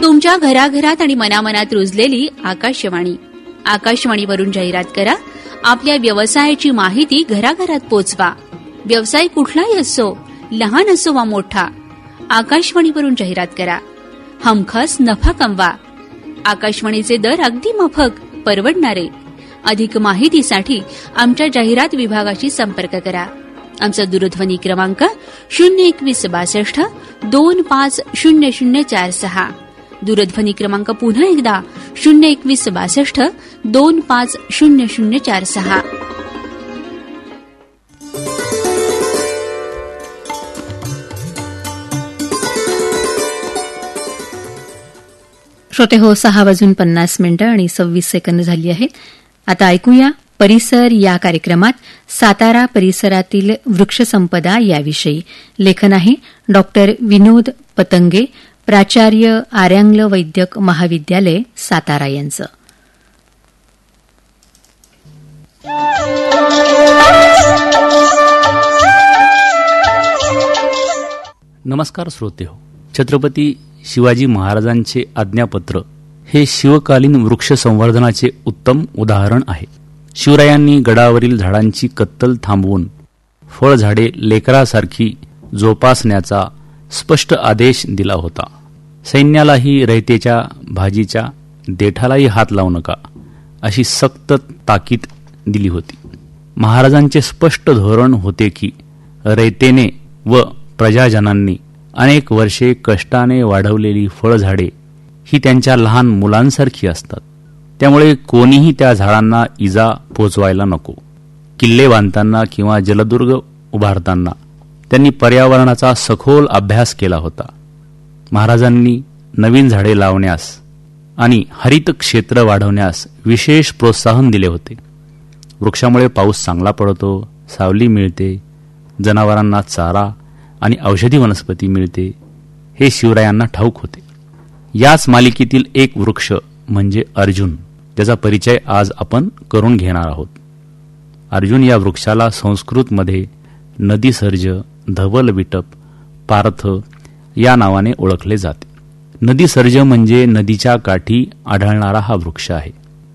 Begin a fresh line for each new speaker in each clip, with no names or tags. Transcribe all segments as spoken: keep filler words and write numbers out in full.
तुमच्या घराघरात आणि मनामनात रुजलेली आकाशवाणी. आकाशवाणीवरून जाहिरात करा. आपल्या व्यवसायाची माहिती घराघरात पोचवा. व्यवसाय कुठलाही असो, लहान असो वा मोठा, आकाशवाणीवरून जाहिरात करा. हमखास नफा कमवा. आकाशवाणीचे दर अगदी माफक, परवडणारे. अधिक माहितीसाठी आमच्या जाहिरात विभागाशी संपर्क करा. आमचा दूरध्वनी क्रमांक शून्य एकवीस बासष्ट दोन पाच शून्य शून्य चार सहा. दूरध्वनी क्रमांक पुन्हा एकदा शून्य एकवीस बासष्ट दोन पाच शून्य शून्य चार सहा.
श्रोते हो, सहा वाजून पन्नास मिनिटं आणि सव्वीस सेकंद झाली आहेत. आता ऐकूया परिसर या कार्यक्रमात सातारा परिसरातील वृक्षसंपदा याविषयी. लेखन आहे डॉक्टर विनोद पतंगे, प्राचार्य आर्यांगल वैद्यक महाविद्यालय सातारा यांचं.
नमस्कार श्रोते हो. छत्रपती शिवाजी महाराजांचे आज्ञापत्र हे शिवकालीन वृक्ष संवर्धनाचे उत्तम उदाहरण आहे. शिवरायांनी गडावरील झाडांची कत्तल थांबवून फळझाडे लेकरासारखी जोपासण्याचा स्पष्ट आदेश दिला होता. सैन्यालाही रयतेच्या भाजीच्या देठालाही हात लावू नका अशी सक्त ताकीद दिली होती. महाराजांचे स्पष्ट धोरण होते की रयतेने व प्रजाजनांनी अनेक वर्षे कष्टाने वाढवलेली फळझाडे ही त्यांच्या लहान मुलांसारखी असतात. त्यामुळे कोणीही त्या झाडांना इजा पोचवायला नको. किल्ले बांधताना किंवा जलदुर्ग उभारताना त्यांनी पर्यावरणाचा सखोल अभ्यास केला होता. महाराजांनी नवीन झाडे लावण्यास आणि हरित क्षेत्र वाढवण्यास विशेष प्रोत्साहन दिले होते. वृक्षामुळे पाऊस चांगला पडतो, सावली मिळते, जनावरांना चारा आणि औषधी वनस्पती मिळते, हे शिवरायांना ठाऊक होते. याच मालिकेतील एक वृक्ष म्हणजे अर्जुन, ज्याचा परिचय आज आपण करून घेणार आहोत. अर्जुन या वृक्षाला संस्कृतमध्ये नदीसर्ज, धवल विटप, पार्थ या नावाने ओळखले जाते. नदीसर्ज म्हणजे नदीच्या काठी आढळणारा हा वृक्ष आहे.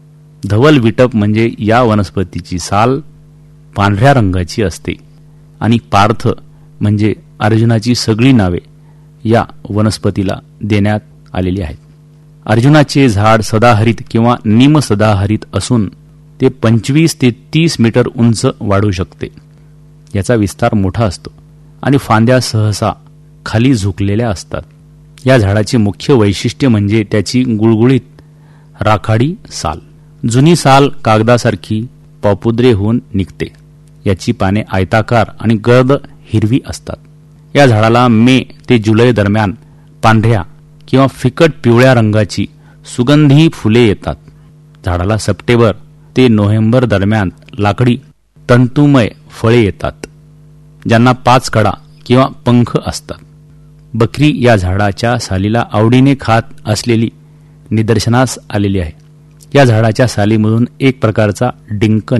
धवल विटप म्हणजे या वनस्पतीची साल पांढऱ्या रंगाची असते. आणि पार्थ म्हणजे अर्जुनाची सगळी नावे या वनस्पतीला देण्यात आलेली आहेत. अर्जुनाचे झाड सदाहरित किंवा निम सदाहरित असून ते पंचवीस ते तीस मीटर उंच वाढू शकते. याचा विस्तार मोठा असतो आणि फांद्या सहसा खाली झुकलेल्या असतात. या झाडाचे मुख्य वैशिष्ट्य म्हणजे त्याची गुळगुळीत राखाडी साल. जुनी साल कागदासारखी पापुद्रे होऊन निघते. याची पाने आयताकार आणि गर्द हिरवी असतात. या झाडाला मे ते जुलै दरम्यान पांढऱ्या किंवा फिकट पिवळ्या रंगाची सुगंधी फुले येतात. झाडाला सप्टेंबर ते नोव्हेंबर दरम्यान लाकडी तंतुमय फळे येतात, ज्यांना पाच कडा किंवा पंख असतात. बकरी या झाडाच्या सालीला आवडीने खात असलेली निदर्शनास आलेली आहे. या झाडाच्या सालीमधून एक प्रकारचा डिंक